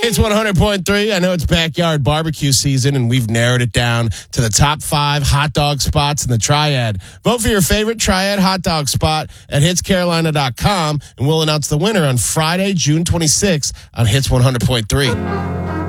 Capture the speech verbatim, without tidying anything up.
It's one hundred point three. I know it's backyard barbecue season, and we've narrowed it down to the top five hot dog spots in the Triad. Vote for your favorite Triad hot dog spot at hits carolina dot com, and we'll announce the winner on Friday, June twenty-sixth on Hits one hundred point three.